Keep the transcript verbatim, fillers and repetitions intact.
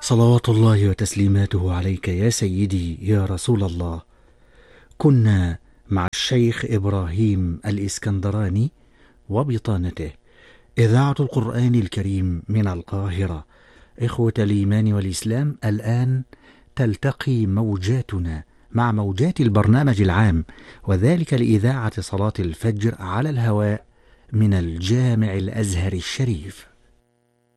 صلوات الله وتسليماته عليك يا سيدي يا رسول الله. كنا مع الشيخ إبراهيم الإسكندراني وبطانته، إذاعة القرآن الكريم من القاهرة. إخوة الإيمان والإسلام، الآن تلتقي موجاتنا مع موجات البرنامج العام، وذلك لإذاعة صلاة الفجر على الهواء من الجامع الأزهر الشريف.